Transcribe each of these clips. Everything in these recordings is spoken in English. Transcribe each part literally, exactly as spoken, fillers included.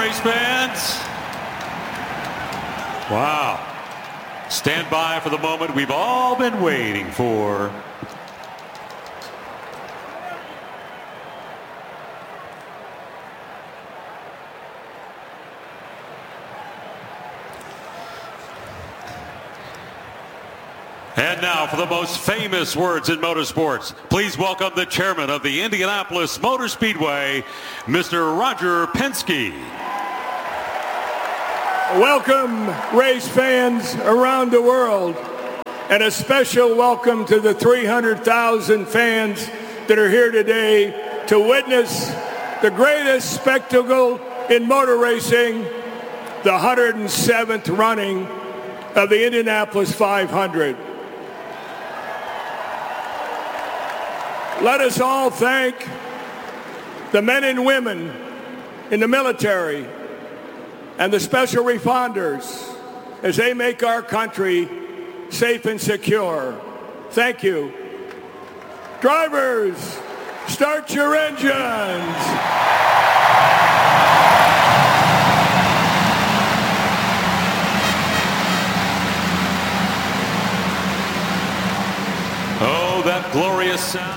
race fans. Wow. Stand by for the moment we've all been waiting for. And now for the most famous words in motorsports, please welcome the chairman of the Indianapolis Motor Speedway, Mister Roger Penske. Welcome, race fans around the world, and a special welcome to the three hundred thousand fans that are here today to witness the greatest spectacle in motor racing, the one hundred seventh running of the Indianapolis five hundred. Let us all thank the men and women in the military and the special responders as they make our country safe and secure. Thank you. Drivers, start your engines. Oh, that glorious sound.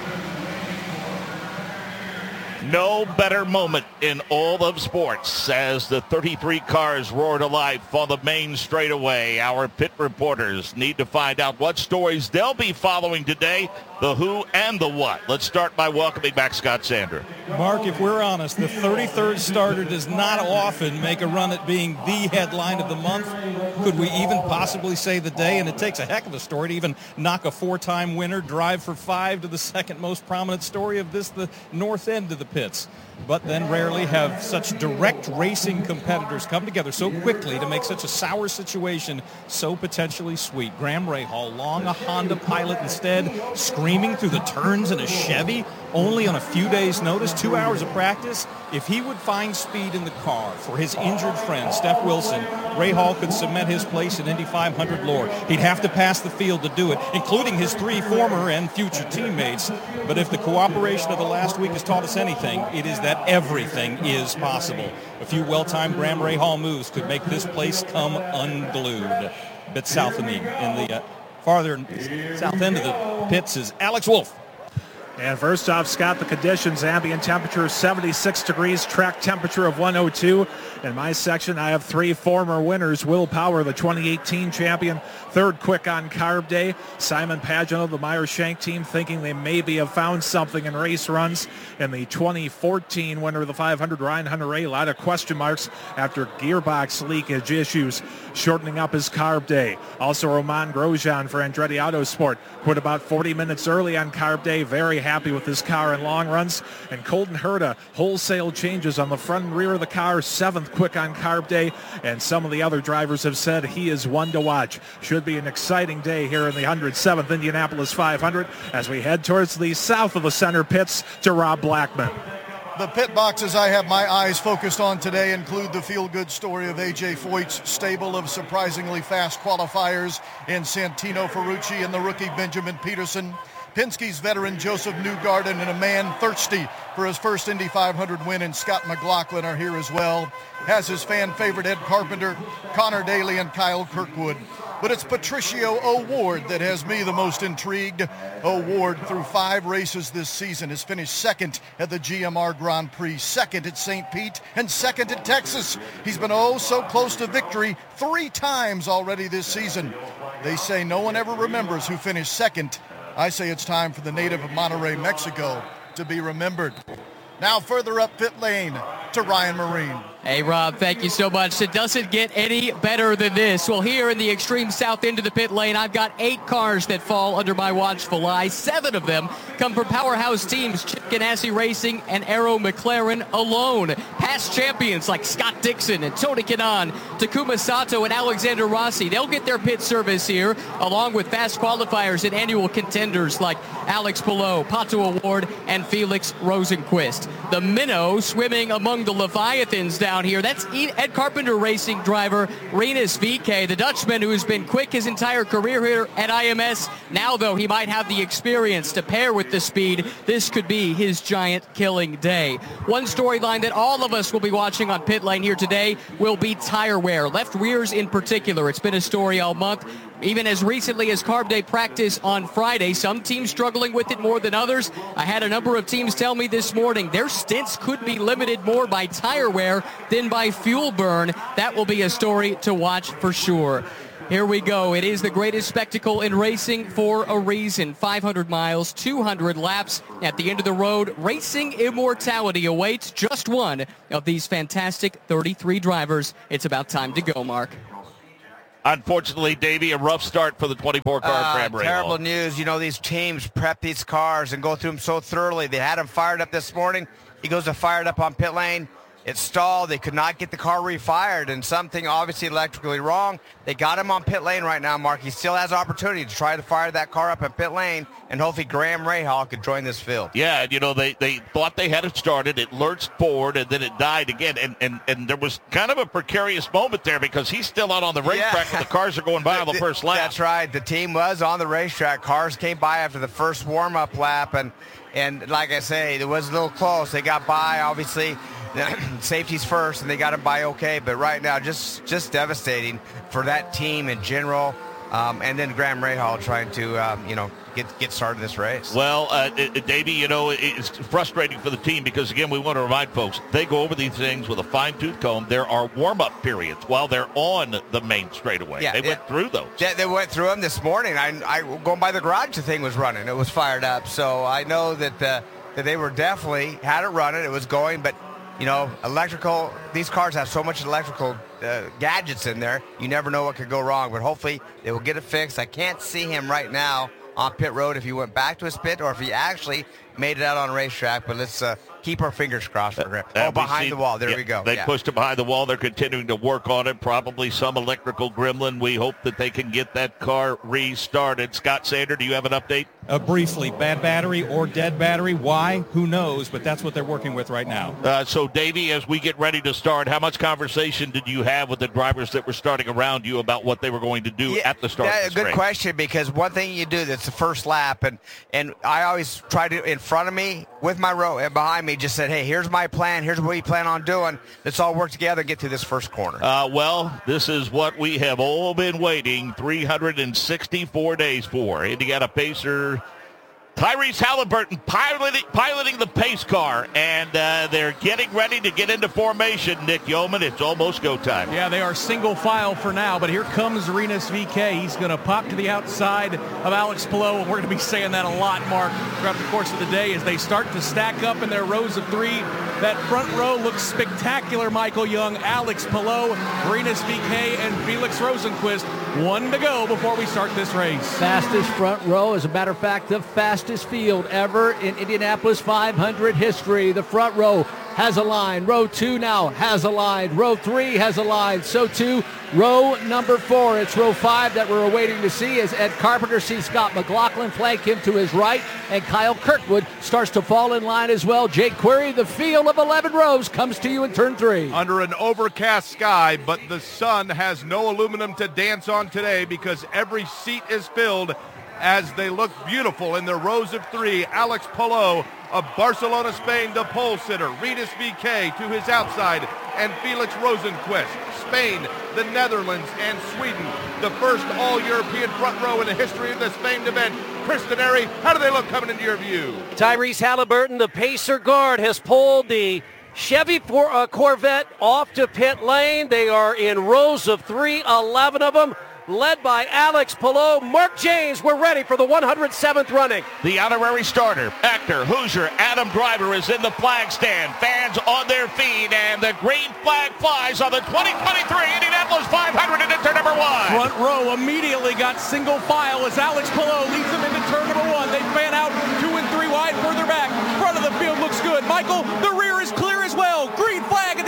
No better moment in all of sports as the thirty-three cars roar to life on the main straightaway. Our pit reporters need to find out what stories they'll be following today, the who and the what. Let's start by welcoming back Scott Sander. Mark, if we're honest, the thirty-third starter does not often make a run at being the headline of the month. Could we even possibly say the day? And it takes a heck of a story to even knock a four-time winner, drive for five, to the second most prominent story of this, the north end of the pits. But then rarely have such direct racing competitors come together so quickly to make such a sour situation so potentially sweet. Graham Rahal, long a Honda pilot instead, screaming through the turns in a Chevy, only on a few days' notice, two hours of practice. If he would find speed in the car for his injured friend, Steph Wilson, Rahal could cement his place in Indy five hundred lore. He'd have to pass the field to do it, including his three former and future teammates. But if the cooperation of the last week has taught us anything, it is that everything is possible. A few well-timed Graham Rahal moves could make this place come unglued. A bit south of me, in the uh, farther south end of the pits, is Alex Wolf. And first off, Scott, the conditions, ambient temperature seventy-six degrees, track temperature of one oh two. In my section, I have three former winners. Will Power, the twenty eighteen champion, third quick on carb day. Simon Pagenaud, the Meyer Shank team, thinking they maybe have found something in race runs. And the twenty fourteen winner of the five hundred, Ryan Hunter-Reay, a lot of question marks after gearbox leakage issues, shortening up his carb day. Also, Roman Grosjean for Andretti Autosport quit about forty minutes early on carb day. Very happy with his car in long runs. And Colton Herta, wholesale changes on the front and rear of the car, seventh quick on carb day. And some of the other drivers have said he is one to watch. Should be an exciting day here in the one hundred seventh Indianapolis five hundred as we head towards the south of the center pits to Rob Blackman. The pit boxes I have my eyes focused on today include the feel-good story of A J Foyt's stable of surprisingly fast qualifiers in Santino Ferrucci and the rookie Benjamin Peterson. Penske's veteran Joseph Newgarden and a man thirsty for his first Indy five hundred win in Scott McLaughlin are here as well. Has his fan favorite Ed Carpenter, Connor Daly, and Kyle Kirkwood. But it's Patricio O'Ward that has me the most intrigued. O'Ward, through five races this season, has finished second at the G M R Grand Prix, second at Saint Pete, and second at Texas. He's been oh so close to victory three times already this season. They say no one ever remembers who finished second. I say it's time for the native of Monterrey, Mexico, to be remembered. Now further up pit lane to Ryan Marine. Hey, Rob, thank you so much. It doesn't get any better than this. Well, here in the extreme south end of the pit lane, I've got eight cars that fall under my watchful eye. Seven of them come from powerhouse teams, Chip Ganassi Racing and Arrow McLaren alone. Past champions like Scott Dixon and Tony Kanaan, Takuma Sato and Alexander Rossi. They'll get their pit service here, along with fast qualifiers and annual contenders like Alex Palou, Pato O'Ward, and Felix Rosenquist. The minnow swimming among the Leviathans down down here. That's Ed Carpenter Racing driver Rinus V K, the Dutchman who has been quick his entire career here at I M S. Now, though, he might have the experience to pair with the speed. This could be his giant killing day. One storyline that all of us will be watching on Pit Lane here today will be tire wear, left rears in particular. It's been a story all month. Even as recently as Carb Day practice on Friday, some teams struggling with it more than others. I had a number of teams tell me this morning their stints could be limited more by tire wear than by fuel burn. That will be a story to watch for sure. Here we go. It is the greatest spectacle in racing for a reason. five hundred miles, two hundred laps. At the end of the road, racing immortality awaits just one of these fantastic thirty-three drivers. It's about time to go, Mark. Unfortunately, Davey, a rough start for the twenty-four car uh, Graham Rahal. Terrible news. You know, these teams prep these cars and go through them so thoroughly. They had him fired up this morning. He goes to fire it up on pit lane. It stalled. They could not get the car refired, and something obviously electrically wrong. They got him on pit lane right now, Mark. He still has opportunity to try to fire that car up at pit lane, and hopefully Graham Rahal could join this field. Yeah, and you know, they, they thought they had it started. It lurched forward, and then it died again. And, and, and there was kind of a precarious moment there because he's still out on the racetrack Yeah. when the cars are going by on the first lap. That's right. The team was on the racetrack. Cars came by after the first warm-up lap, and, and like I say, it was a little close. They got by, obviously. Safety's first, and they got him by okay. But right now, just just devastating for that team in general. Um, and then Graham Rahal trying to, um, you know, get get started this race. Well, uh, Davey, you know, it's frustrating for the team because, again, we want to remind folks, they go over these things with a fine-tooth comb. There are warm-up periods while they're on the main straightaway. Yeah, they it, went through those. Yeah, they went through them this morning. I, I going by the garage, the thing was running. It was fired up. So I know that, uh, that they were definitely, had it running. It was going, but you know, electrical, these cars have so much electrical uh, gadgets in there, you never know what could go wrong, but hopefully they will get it fixed. I can't see him right now on pit road if he went back to his pit or if he actually made it out on a racetrack, but let's uh, keep our fingers crossed for him. Uh, oh, behind see, the wall. There yeah, we go. They yeah. pushed it behind the wall. They're continuing to work on it. Probably some electrical gremlin. We hope that they can get that car restarted. Scott Sander, do you have an update? Uh, briefly, bad battery or dead battery. Why? Who knows? But that's what they're working with right now. Uh, so, Davey, as we get ready to start, how much conversation did you have with the drivers that were starting around you about what they were going to do Yeah, at the start that, of the Good race? question, because one thing you do, that's the first lap, and, and I always try to, in front of me, with my row, and behind me, just said, hey, here's my plan, here's what we plan on doing. Let's all work together and get through this first corner. Uh, well, this is what we have all been waiting three hundred sixty-four days for. Indiana Pacer Tyrese Halliburton piloting, piloting the pace car, and uh, they're getting ready to get into formation. Nick Yeoman, it's almost go time. Yeah, they are single file for now, but here comes Rinus V K. He's going to pop to the outside of Alex Palou, and we're going to be saying that a lot, Mark, throughout the course of the day as they start to stack up in their rows of three. That front row looks spectacular, Michael Young, Alex Palou, Rinus V K, and Felix Rosenqvist. One to go before we start this race. Fastest front row, as a matter of fact, the fastest field ever in Indianapolis five hundred history. The front row has a line. Row two now has a line. Row three has a line. So too, row number four. It's row five that we're awaiting to see as Ed Carpenter sees Scott McLaughlin flank him to his right, and Kyle Kirkwood starts to fall in line as well. Jake Query, the field of eleven rows, comes to you in turn three. Under an overcast sky, but the sun has no aluminum to dance on today because every seat is filled as they look beautiful in their rows of three. Alex Palou of Barcelona, Spain, the pole sitter. Rinus V K to his outside, and Felix Rosenqvist. Spain, the Netherlands, and Sweden. The first all-European front row in the history of this famed event. Kristen Airy, how do they look coming into your view? Tyrese Halliburton, the Pacer guard, has pulled the Chevy for, uh, Corvette off to pit lane. They are in rows of three, eleven of them, led by Alex Palou. Mark James, we're ready for the one hundred seventh running. The honorary starter, actor, Hoosier, Adam Driver is in the flag stand. Fans on their feet, and the green flag flies on the twenty twenty-three Indianapolis five hundred into turn number one. Front row immediately got single file as Alex Palou leads them into turn number one. They fan out two and three wide further back. Front of the field looks good. Michael, the rear is clear as well. Green flag at the Indy five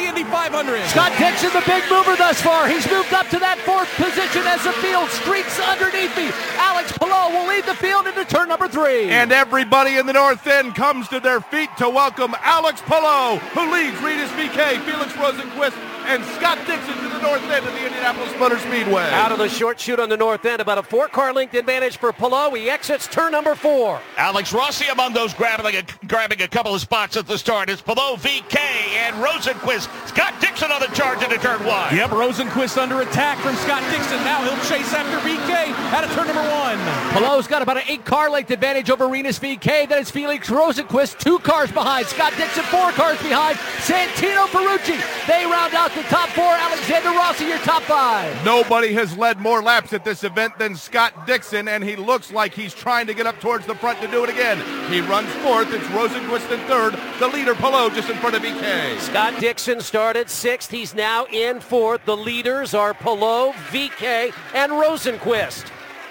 five hundred. Scott Dixon, the big mover thus far. He's moved up to that fourth position as the field streaks underneath me. Alex Palou will lead the field into turn number three. And everybody in the north end comes to their feet to welcome Alex Palou, who leads Rinus V K, Felix Rosenqvist, and Scott Dixon to the north end of the Indianapolis Motor Speedway. Out of the short chute on the north end, about a four-car length advantage for Palou. He exits turn number four. Alex Rossi among those grabbing a, grabbing a couple of spots at the start. It's Palou, V K, and Rosenqvist. Scott Dixon on the charge into turn one. Yep, Rosenqvist under attack from Scott Dixon. Now he'll chase after V K out of turn number one. Palou's got about an eight-car length advantage over Rinus V K. Then it's Felix Rosenqvist, two cars behind. Scott Dixon, four cars behind. Santino Ferrucci. They round out the top four. Alexander Rossi, your top five. Nobody has led more laps at this event than Scott Dixon, and he looks like he's trying to get up towards the front to do it again. He runs fourth. It's Rosenqvist in third. The leader, Palou, just in front of V K. Scott Dixon started sixth. He's now in fourth. The leaders are Palou, V K, and Rosenqvist.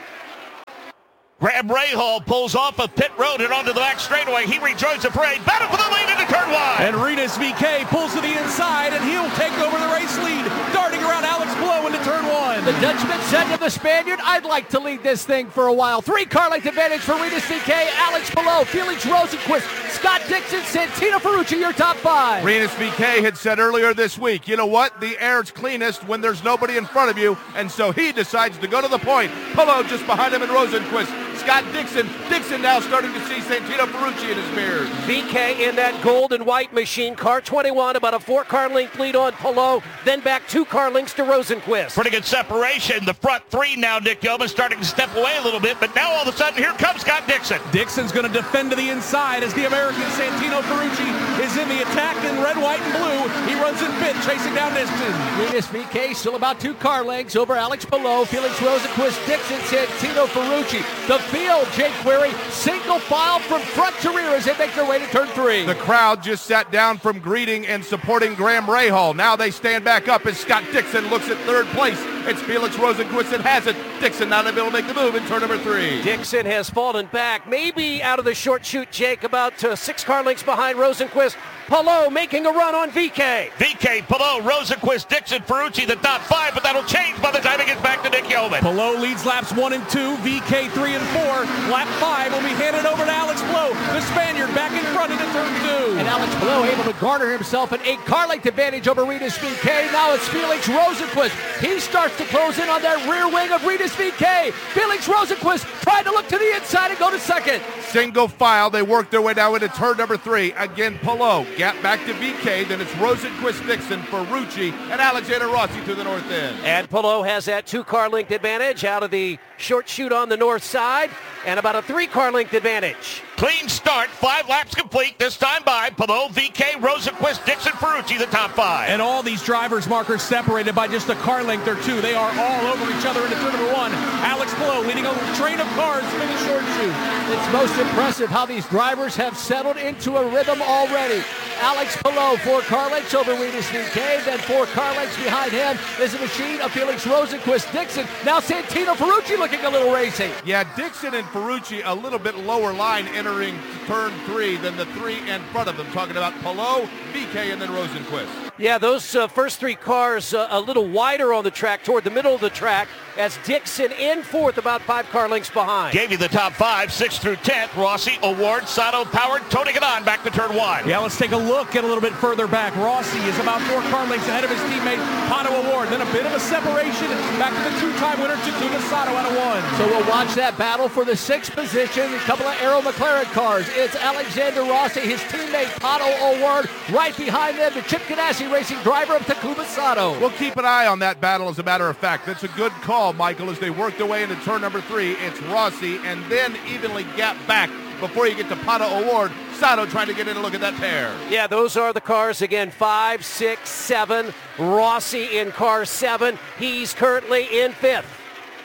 Graham Rahal pulls off of pit road and onto the back straightaway. He rejoins the parade. Battle for the lead into turn one. And Rinus V K pulls to the inside, and he'll take over the race lead, darting around Alex Palou into turn one. The Dutchman said to the Spaniard, I'd like to lead this thing for a while. Three-car length advantage for Rinus V K, Alex Palou, Felix Rosenqvist, Scott Dixon, Santino Ferrucci, your top five. Rinus V K had said earlier this week, you know what? The air's cleanest when there's nobody in front of you, and so he decides to go to the point. Palou just behind him and Rosenqvist. Scott Dixon. Dixon now starting to see Santino Ferrucci in his mirrors. V K in that gold and white machine. Car twenty-one, about a four-car length lead on Palou. Then back two car lengths to Rosenqvist. Pretty good separation. The front three now, Nick Yeoman starting to step away a little bit, but now all of a sudden here comes Scott Dixon. Dixon's going to defend to the inside as the American Santino Ferrucci is in the attack in red, white, and blue. He runs in fifth, chasing down Dixon. Rinus V K still about two car lengths over Alex Palou, Felix Rosenqvist, Dixon, Santino Ferrucci. The field, Jake Query, single file from front to rear as they make their way to turn three. The crowd just sat down from greeting and supporting Graham Rahal. Now they stand back up as Scott Dixon looks at third place. It's Felix Rosenqvist that has it. Dixon not able to make the move in turn number three. Dixon has fallen back, maybe out of the short chute, Jake, about uh, six car lengths behind Rosenqvist. Palou making a run on V K. V K, Palou, Rosenqvist, Dixon, Ferrucci, the top five, but that'll change by the time he gets back to Nick Yeoman. Palou leads laps one and two, V K three and four. Lap five will be handed over to Alex Palou, the Spaniard, back in front into turn two. And Alex Palou able to garner himself an eight-car length advantage over Rinus V K. Now it's Felix Rosenqvist. He starts to close in on that rear wing of Rinus V K. Felix Rosenqvist trying to look to the inside and go to second. Single file, they work their way now into turn number three. Again, Palou, gap back to V K, then it's Rosenqvist, Dixon, Ferrucci, and Alexander Rossi to the north end. And Palou has that two-car length advantage out of the short chute on the north side, and about a three-car length advantage. Clean start, five laps complete, this time by Palou, V K, Rosenqvist, Dixon, Ferrucci, the top five. And all these drivers' markers separated by just a car length or two. They are all over each other into turn number one. Alex Palou leading a train of cars for the short chute. It's most impressive how these drivers have settled into a rhythm already. Alex Palou, four car lengths over Rinus V K, then four car lengths behind him is a machine of Felix Rosenqvist, Dixon. Now Santino Ferrucci looking a little racy. Yeah, Dixon and Ferrucci a little bit lower line entering turn three than the three in front of them. Talking about Palou, V K, and then Rosenqvist. Yeah, those uh, first three cars uh, a little wider on the track, toward the middle of the track, as Dixon in fourth, about five car lengths behind. Gave you the top five, sixth through tenth. Rossi, Award, Sato, Powered, toting it on back to turn one. Yeah, let's take a look at a little bit further back. Rossi is about four car lengths ahead of his teammate, Pato Award. Then a bit of a separation back to the two-time winner, Takuma Sato, out of one. So we'll watch that battle for the sixth position. A couple of Aero McLaren cars. It's Alexander Rossi, his teammate, Pato Award. Right behind them, the Chip Ganassi Racing driver of Takuma Sato. We'll keep an eye on that battle, as a matter of fact. That's a good call, Michael, as they work their way into turn number three. It's Rossi, and then evenly gap back before you get to Pato Award. Sato trying to get in a look at that pair. Yeah, those are the cars again, five, six, seven. Rossi in car seven. He's currently in fifth.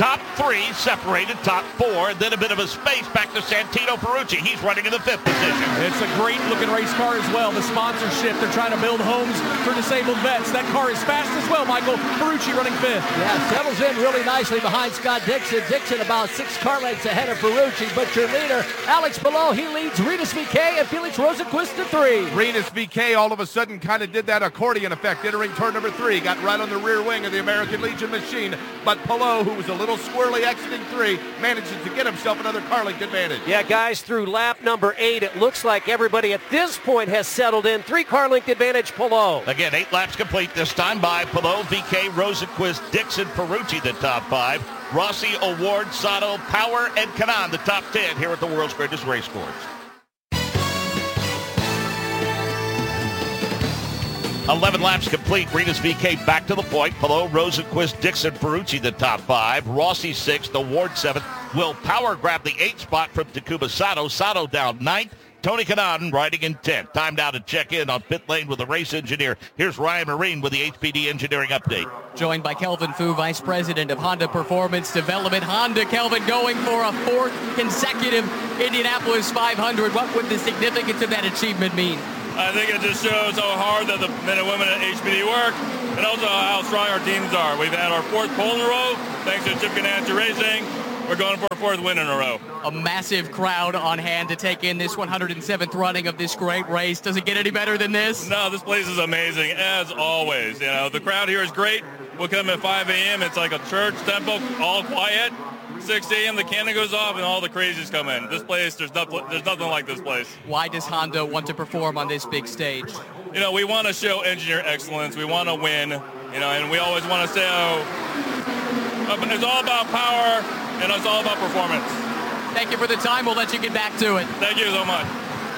Top three separated, top four, and then a bit of a space back to Santino Ferrucci. He's running in the fifth position. It's a great-looking race car as well. The sponsorship, they're trying to build homes for disabled vets. That car is fast as well, Michael. Ferrucci running fifth. Yeah, settles in really nicely behind Scott Dixon. Dixon about six car lengths ahead of Ferrucci, but your leader, Alex Palou, he leads Rinus V K and Felix Rosenquist to three. Rinus V K all of a sudden kind of did that accordion effect, entering turn number three, got right on the rear wing of the American Legion machine, but Palou, who was a little squirrely exiting three, manages to get himself another car length advantage. Yeah, guys, through lap number eight, it looks like everybody at this point has settled in. Three car length advantage, Palou. Again, eight laps complete this time by Palou, V K, Rosenquist, Dixon, Ferrucci, the top five. Rossi, Award, Sato, Power, and Kanaan, the top ten here at the world's greatest race course. eleven laps complete. Rinus V K back to the point. Palou, Rosenquist, Dixon, Ferrucci, the top five. Rossi sixth, Award seventh. Will Power grab the eighth spot from Takuma Sato. Sato down ninth. Tony Kanaan riding in tenth. Time now to check in on pit lane with the race engineer. Here's Ryan Marine with the H P D Engineering Update. Joined by Kelvin Fu, Vice President of Honda Performance Development. Honda, Kelvin, going for a fourth consecutive Indianapolis five hundred. What would the significance of that achievement mean? I think it just shows how hard that the men and women at H P D work, and also how strong our teams are. We've had our fourth pole in a row, thanks to Chip Ganassi Racing. We're going for a fourth win in a row. A massive crowd on hand to take in this one hundred seventh running of this great race. Does it get any better than this? No, this place is amazing, as always. You know, the crowd here is great. We'll come at five a.m. It's like a church tempo, all quiet. six a.m. the cannon goes off and all the crazies come in. This place, there's nothing, there's nothing like this place. Why does Honda want to perform on this big stage? You know, we want to show engineer excellence. We want to win, you know, and we always want to say, oh, it's all about power and it's all about performance. Thank you for the time. We'll let you get back to it. Thank you so much.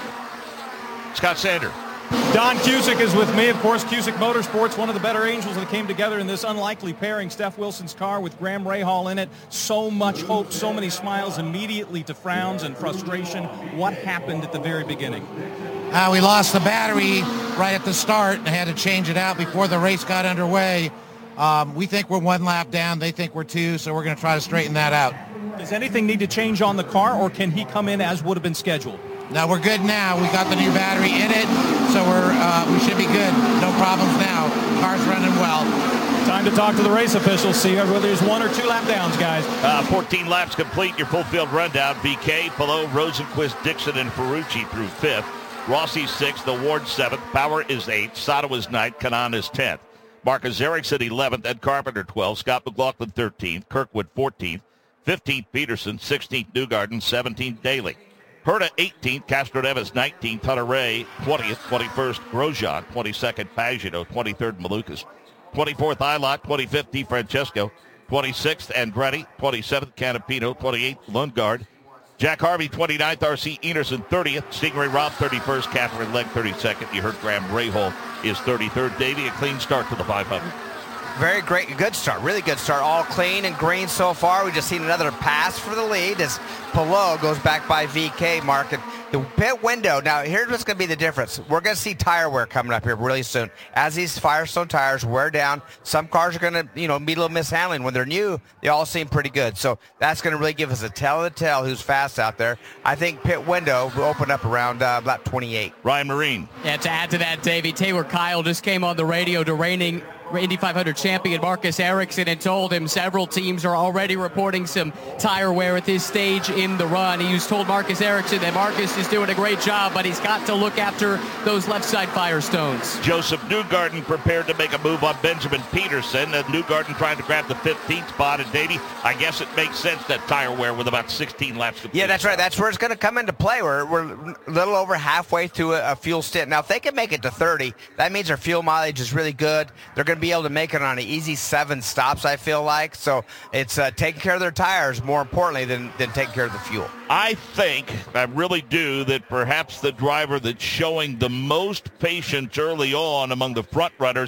Scott Sander. Don Cusick is with me. Of course, Cusick Motorsports, one of the better angels that came together in this unlikely pairing. Steph Wilson's car with Graham Rahal in it. So much hope, so many smiles, immediately to frowns and frustration. What happened at the very beginning? Uh, we lost the battery right at the start and had to change it out before the race got underway. Um, we think we're one lap down. They think we're two, so we're going to try to straighten that out. Does anything need to change on the car, or can he come in as would have been scheduled? No, we're good now. We got the new battery in it, so we're uh, we should be good. No problems now. Car's running well. Time to talk to the race officials, see whether there's one or two lap downs, guys. Uh, fourteen laps complete. Your full field rundown. V K, Palou, Rosenquist, Dixon, and Ferrucci through fifth. Rossi sixth, Award seventh. Power is eighth. Sato is ninth. Kanaan is tenth. Marcus Ericsson eleventh. Ed Carpenter twelfth. Scott McLaughlin thirteenth. Kirkwood fourteenth. fifteenth Peterson. sixteenth Newgarden. seventeenth Daly. Herta eighteenth, Castro Neves nineteenth, Hunter Ray twentieth, twenty-first Grosjean, twenty-second Pagano, twenty-third Malukas, twenty-fourth Ilott, twenty-fifth DeFrancesco, twenty-sixth Andretti, twenty-seventh Canapino, twenty-eighth Lundgaard, Jack Harvey twenty-ninth, R C Enerson thirtieth, Stingray Robb thirty-first, Catherine Legg thirty-second. You heard Graham Rahal is thirty-third. Davey, a clean start to the five hundred. Very great, good start, really good start. All clean and green so far. We just seen another pass for the lead as Palou goes back by V K, Mark. And the pit window, now here's what's going to be the difference. We're going to see tire wear coming up here really soon. As these Firestone tires wear down, some cars are going to, you know, be a little mishandling. When they're new, they all seem pretty good. So that's going to really give us a tell of the tell who's fast out there. I think pit window will open up around uh, lap twenty-eight. Ryan Marine. Yeah, to add to that, Davey, Taylor Kyle just came on the radio to reigning Indy five hundred champion Marcus Ericsson and told him several teams are already reporting some tire wear at this stage in the run. He was told Marcus Ericsson that Marcus is doing a great job, but he's got to look after those left side Firestones. Joseph Newgarden prepared to make a move on Benjamin Peterson, and Newgarden trying to grab the fifteenth spot. And Davey, I guess it makes sense that tire wear with about sixteen laps complete. Yeah, that's right. That's where it's going to come into play. We're, we're a little over halfway through a, a fuel stint. Now, if they can make it to thirty, that means their fuel mileage is really good. They're going to be able to make it on an easy seven stops, I feel like. So it's uh, taking care of their tires more importantly than, than taking care of the fuel. I think, I really do, that perhaps the driver that's showing the most patience early on among the front runners,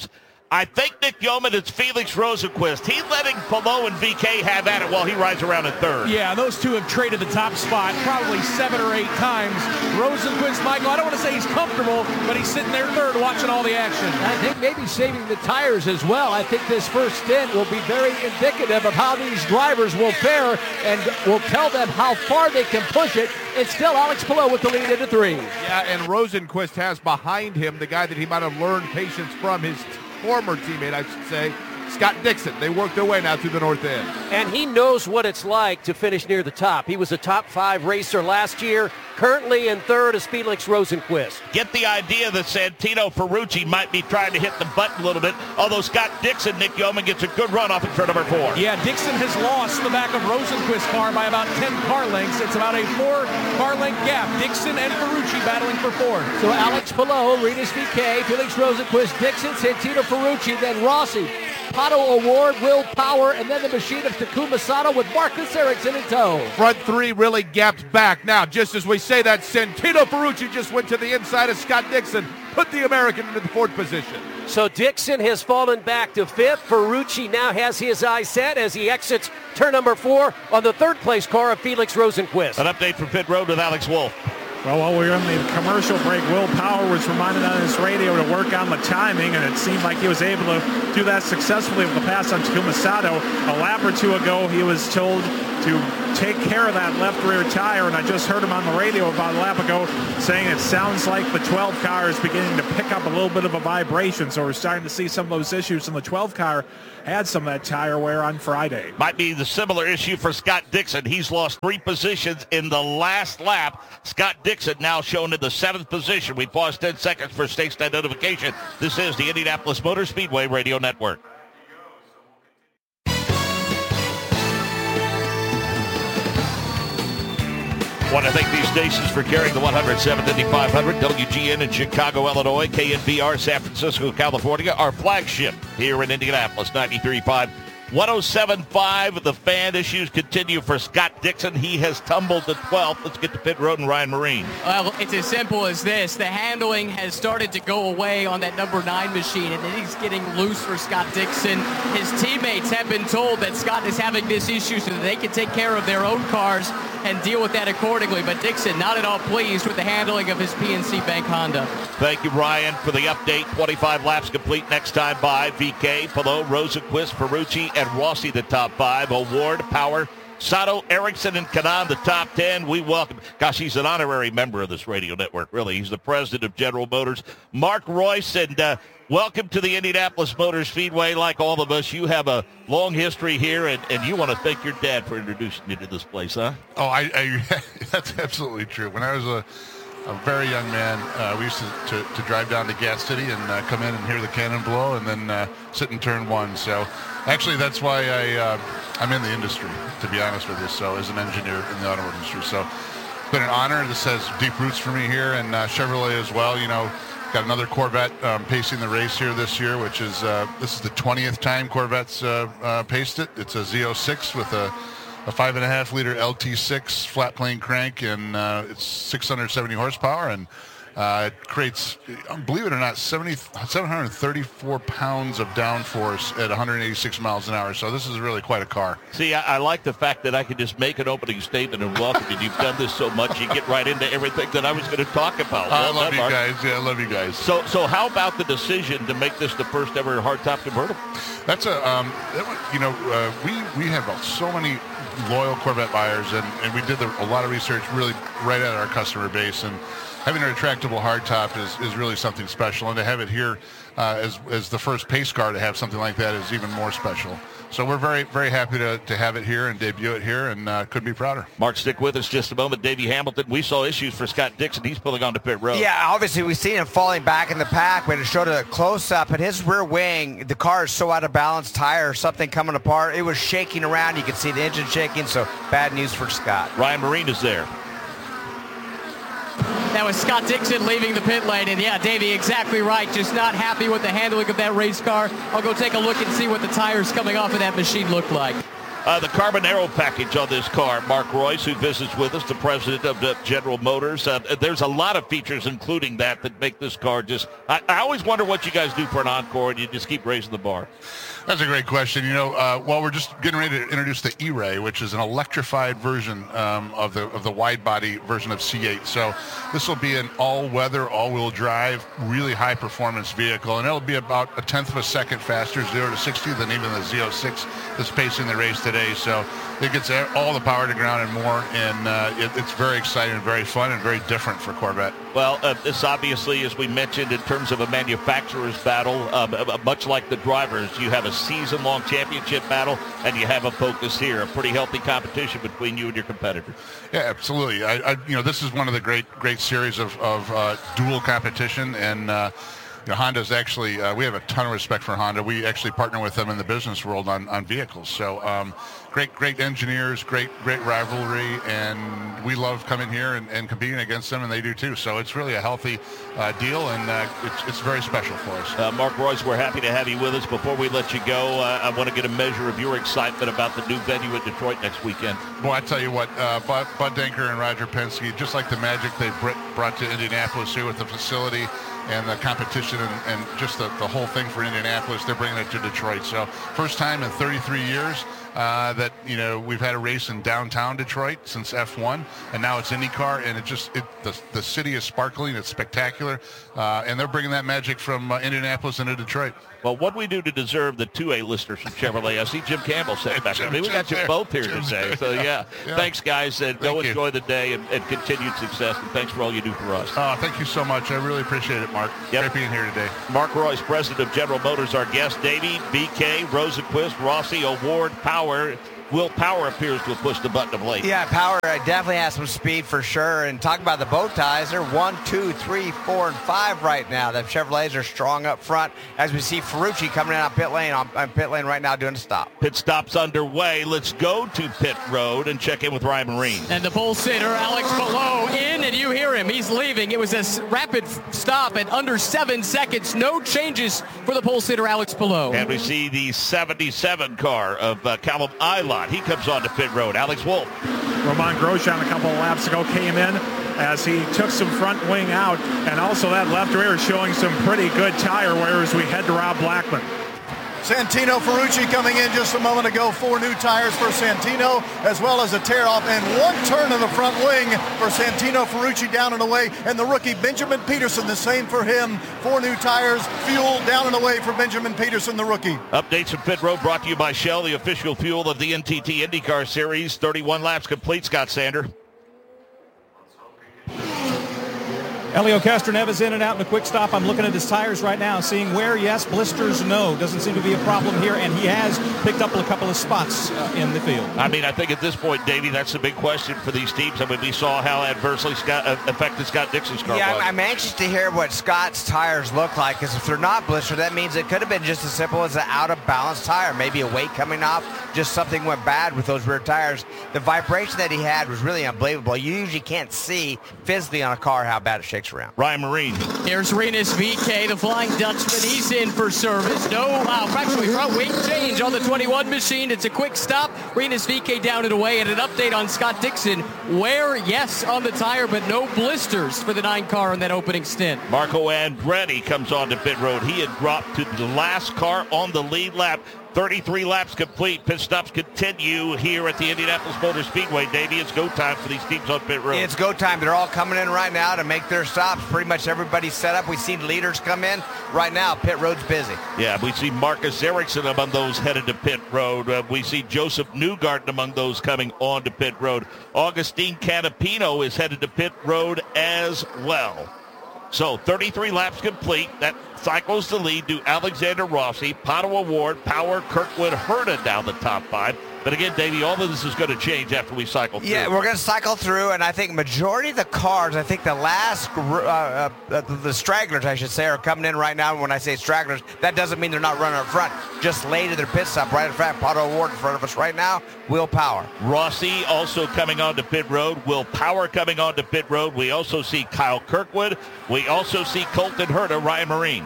I think Nick Yeoman is Felix Rosenqvist. He's letting Palou and V K have at it while he rides around in third. Yeah, those two have traded the top spot probably seven or eight times. Rosenqvist, Michael, I don't want to say he's comfortable, but he's sitting there third watching all the action. I think maybe saving the tires as well. I think this first stint will be very indicative of how these drivers will fare and will tell them how far they can push it. It's still Alex Palou with the lead into three. Yeah, and Rosenqvist has behind him the guy that he might have learned patience from, his former teammate, I should say, Scott Dixon. They work their way now through the north end. And he knows what it's like to finish near the top. He was a top five racer last year. Currently in third is Felix Rosenqvist. Get the idea that Santino Ferrucci might be trying to hit the button a little bit, although Scott Dixon, Nick Yeoman, gets a good run off in turn number four. Yeah, Dixon has lost the back of Rosenqvist's car by about ten car lengths. It's about a four-car length gap. Dixon and Ferrucci battling for fourth. So Alex Palou, Rinus V K, Felix Rosenqvist, Dixon, Santino Ferrucci, then Rossi, Pato O'Ward, Will Power, and then the machine of Takuma Sato with Marcus Ericsson in tow. Front three really gapped back. Now, just as we say that, Santino Ferrucci just went to the inside of Scott Dixon, put the American into the fourth position. So Dixon has fallen back to fifth. Ferrucci now has his eyes set as he exits turn number four on the third place car of Felix Rosenqvist. An update from pit road with Alex Wolff. Well, while we were in the commercial break, Will Power was reminded on his radio to work on the timing, and it seemed like he was able to do that successfully with the pass on Takuma Sato. A lap or two ago, he was told to take care of that left rear tire, and I just heard him on the radio about a lap ago saying it sounds like the twelve car is beginning to pick up a little bit of a vibration, so we're starting to see some of those issues, and the twelve car had some of that tire wear on Friday. Might be the similar issue for Scott Dixon. He's lost three positions in the last lap. Scott Dixon now shown in the seventh position. We pause ten seconds for station identification. This is the Indianapolis Motor Speedway Radio Network. Want to thank these stations for carrying the one oh seventh Indy five hundred, W G N in Chicago, Illinois, K N B R, San Francisco, California, our flagship here in Indianapolis, ninety-three point five. one oh seven point five, the fan issues continue for Scott Dixon. He has tumbled to twelfth. Let's get to pit road and Ryan Marine. Well, it's as simple as this. The handling has started to go away on that number nine machine, and it is getting loose for Scott Dixon. His teammates have been told that Scott is having this issue so that they can take care of their own cars and deal with that accordingly. But Dixon not at all pleased with the handling of his P N C Bank Honda. Thank you, Ryan, for the update. twenty-five laps complete next time by V K, Palou, Rosenqvist, Ferrucci, and Rossi, the top five. O'Ward, Power, Sato, Ericsson, and Kanan, the top ten. We welcome, gosh, he's an honorary member of this radio network, really. He's the president of General Motors. Mark Royce, and uh, welcome to the Indianapolis Motor Speedway. Like all of us, you have a long history here, and, and you want to thank your dad for introducing you to this place, huh? Oh, I, I that's absolutely true. When I was a, a very young man, uh, we used to, to, to drive down to Gas City and uh, come in and hear the cannon blow and then uh, sit in turn one. So actually, that's why I, uh, I'm in the industry, to be honest with you, so as an engineer in the automotive industry. So it's been an honor. This has deep roots for me here, and uh, Chevrolet as well. You know, got another Corvette um, pacing the race here this year, which is uh, this is the twentieth time Corvette's uh, uh, paced it. It's a Z oh six with a, a five and a half liter L T six flat plane crank, and uh, it's six hundred seventy horsepower, and uh, it creates, believe it or not, seven hundred thirty-four pounds of downforce at one hundred eighty-six miles an hour. So this is really quite a car. See, I, I like the fact that I can just make an opening statement and welcome you. You've done this so much, you get right into everything that I was going to talk about. I well love done, you Mark. guys. Yeah, I love you guys. So, so how about the decision to make this the first ever hardtop convertible? That's a, um, that was, you know, uh, we we have so many loyal Corvette buyers, and, and we did the, a lot of research really right at our customer base, and having an retractable hardtop is, is really something special, and to have it here uh, as, as the first pace car to have something like that is even more special. So we're very, very happy to, to have it here and debut it here, and uh, couldn't be prouder. Mark, stick with us just a moment. Davey Hamilton, we saw issues for Scott Dixon. He's pulling on to pit road. Yeah, obviously we've seen him falling back in the pack, but it showed a close-up, and his rear wing, the car is so out of balance, tire or something coming apart. It was shaking around. You could see the engine shaking, so bad news for Scott. Ryan Marine is there. That was Scott Dixon leaving the pit lane, and yeah, Davey, exactly right. Just not happy with the handling of that race car. I'll go take a look and see what the tires coming off of that machine look like. Uh, the Carbonaro package on this car. Mark Royce, who visits with us, the president of uh, General Motors. Uh, there's a lot of features, including that, that make this car just... I, I always wonder what you guys do for an Encore, and you just keep raising the bar. That's a great question. You know, uh, well, we're just getting ready to introduce the E-Ray, which is an electrified version um, of the of the wide-body version of C eight. So this will be an all-weather, all-wheel drive, really high-performance vehicle, and it'll be about a tenth of a second faster, zero to sixty, than even the Z oh six that's pacing the race today. So it gets all the power to ground and more, and uh, it, it's very exciting and very fun and very different for Corvette. Well, uh, this obviously, as we mentioned, in terms of a manufacturer's battle, um, much like the drivers, you have a season-long championship battle, and you have a focus here, a pretty healthy competition between you and your competitors. Yeah, absolutely. I, I you know, this is one of the great, great series of, of uh, dual competition, and uh, you know, Honda's actually, uh, we have a ton of respect for Honda. We actually partner with them in the business world on, on vehicles. So um, great, great engineers, great, great rivalry, and we love coming here and, and competing against them, and they do too. So it's really a healthy uh, deal, and uh, it's, it's very special for us. Uh, Mark Royce, we're happy to have you with us. Before we let you go, uh, I want to get a measure of your excitement about the new venue at Detroit next weekend. Well, I tell you what, uh, Bud, Bud Denker and Roger Penske, just like the magic they brought to Indianapolis here with the facility and the competition and, and just the, the whole thing for Indianapolis, they're bringing it to Detroit. So first time in thirty-three years uh, that, you know, we've had a race in downtown Detroit since F one, and now it's IndyCar, and it just, it, the, the city is sparkling, it's spectacular, uh, and they're bringing that magic from uh, Indianapolis into Detroit. Well, what do we do to deserve the two A listers from Chevrolet? I see Jim Campbell sitting back there. I mean, we got you there. both here Jim's today. there. So, yeah. Yeah. Thanks, guys. And go Thank enjoy you. the day and, and continued success. And thanks for all you do for us. Oh, thank you so much. I really appreciate it, Mark. Yep. Great being here today. Mark Royce, president of General Motors, our guest. Davey, B K, Rosenquist, Rossi, Award, Power. Will Power appears to have pushed the button of late. Yeah, Power definitely has some speed for sure. And talk about the bow ties. They're one, two, three, four, and five right now. The Chevrolets are strong up front. As we see Ferrucci coming in on pit lane, on, on pit lane right now doing a stop. Pit stop's underway. Let's go to pit road and check in with Ryan Marine. And the pole sitter, Alex Palou, in, and you hear him. He's leaving. It was a rapid stop at under seven seconds. No changes for the pole sitter, Alex Palou. And we see the seventy-seven car of uh, Callum Ilott. He comes on to pit road. Alex Wolf. Roman Grosjean a couple of laps ago came in as he took some front wing out, and also that left rear showing some pretty good tire wear as we head to Rob Blackman. Santino Ferrucci coming in just a moment ago. Four new tires for Santino, as well as a tear-off and one turn in the front wing for Santino Ferrucci down and away. And the rookie Benjamin Peterson, the same for him. Four new tires, fuel down and away for Benjamin Peterson, the rookie. Updates from pit road brought to you by Shell, the official fuel of the N T T IndyCar Series. thirty-one laps complete, Scott Sander. Helio Castroneves in and out in the quick stop. I'm looking at his tires right now, seeing wear, yes, blisters, no. Doesn't seem to be a problem here, and he has picked up a couple of spots uh, in the field. I mean, I think at this point, Davey, that's the big question for these teams. I mean, we saw how adversely Scott, uh, affected Scott Dixon's car Yeah, was. I'm anxious to hear what Scott's tires look like, because if they're not blistered, that means it could have been just as simple as an out-of-balance tire. Maybe a weight coming off, just something went bad with those rear tires. The vibration that he had was really unbelievable. You usually can't see physically on a car how bad it shakes around. Ryan Marine. Here's Rinus V K, the Flying Dutchman. He's in for service. No, wow, actually front wing change on the twenty-one machine. It's a quick stop. Rinus V K down and away. And an update on Scott Dixon. Wear, yes, on the tire, but no blisters for the nine car in that opening stint. Marco Andretti comes on to pit road. He had dropped to the last car on the lead lap. thirty-three laps complete. Pit stops continue here at the Indianapolis Motor Speedway. Davey, it's go time for these teams on pit road. It's go time. They're all coming in right now to make their stops. Pretty much everybody's set up. We've seen leaders come in. Right now, pit road's busy. Yeah, we see Marcus Ericsson among those headed to pit road. Uh, we see Joseph Newgarden among those coming on to pit road. Augustine Canapino is headed to pit road as well. So thirty-three laps complete. That cycles the lead to Alexander Rossi, Pato Award, Power, Kirkwood, Herta down the top five. But again, Davey, all of this is going to change after we cycle through. Yeah, we're going to cycle through, and I think majority of the cars, I think the last, uh, uh, the stragglers, I should say, are coming in right now. When I say stragglers, that doesn't mean they're not running up front. Just late to their pit stop right in front. Pato Award in front of us right now. Will Power. Rossi also coming on to pit road. Will Power coming on to pit road. We also see Kyle Kirkwood. We also see Colton Herta, Ryan Marine.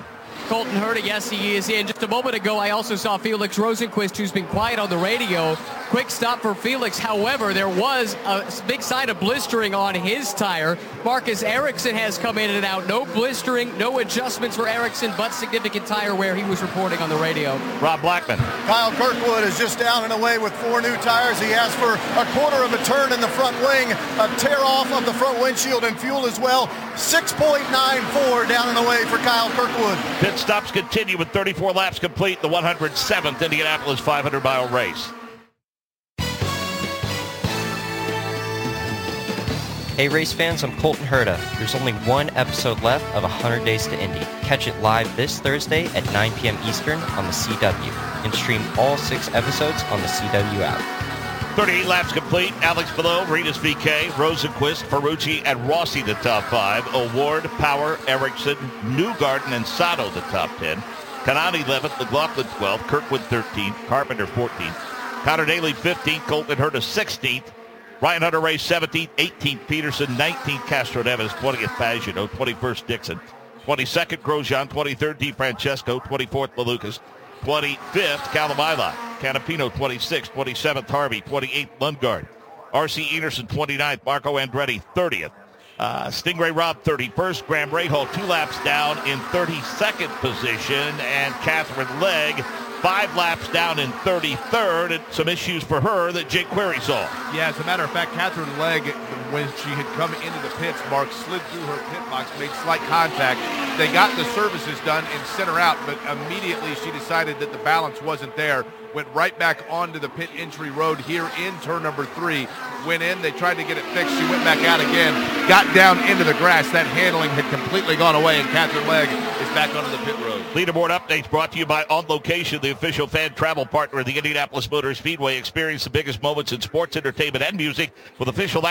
Colton Herta. Yes, he is in. Just a moment ago, I also saw Felix Rosenqvist, who's been quiet on the radio. Quick stop for Felix. However, there was a big sign of blistering on his tire. Marcus Ericsson has come in and out. No blistering, no adjustments for Ericsson, but significant tire wear he was reporting on the radio. Rob Blackman. Kyle Kirkwood is just down and away with four new tires. He has for a quarter of a turn in the front wing, a tear off of the front windshield and fuel as well. six point nine four down and away for Kyle Kirkwood. Pit stops continue with thirty-four laps complete, the one hundred seventh Indianapolis five hundred mile race. Hey race fans, I'm Colton Herta. There's only one episode left of one hundred Days to Indy. Catch it live this Thursday at nine p.m. Eastern on the C W and stream all six episodes on the C W app. thirty-eight laps complete. Alex Palou, Rinus V K, Rosenqvist, Ferrucci, and Rossi the top five. O'Ward, Power, Ericsson, Newgarden, and Sato the top ten. Kanani eleventh, McLaughlin twelfth, Kirkwood thirteenth, Carpenter fourteenth, Connor Daly fifteenth, Colton Herta sixteenth, Ryan Hunter-Reay seventeenth, eighteenth Peterson, nineteenth Castro Neves, twentieth Pagano, twenty-first Dixon, twenty-second Grosjean, twenty-third DeFrancesco, twenty-fourth Malukas, twenty-fifth Calamila, Canapino twenty-sixth, twenty-seventh Harvey, twenty-eighth Lundgaard, R C Enerson twenty-ninth, Marco Andretti thirtieth, uh, Stingray Robb thirty-first, Graham Rahal two laps down in thirty-second position, and Catherine Legg five laps down in thirty-third, and some issues for her that Jake Query saw. Yeah, as a matter of fact, Catherine Legg, when she had come into the pits, Mark slid through her pit box, made slight contact. They got the services done and sent her out, but immediately she decided that the balance wasn't there. Went right back onto the pit entry road here in turn number three. Went in, they tried to get it fixed. She went back out again, got down into the grass. That handling had completely gone away, and Catherine Legg is back onto the pit road. Leaderboard updates brought to you by On Location, the official fan travel partner of the Indianapolis Motor Speedway. Experience the biggest moments in sports, entertainment, and music with official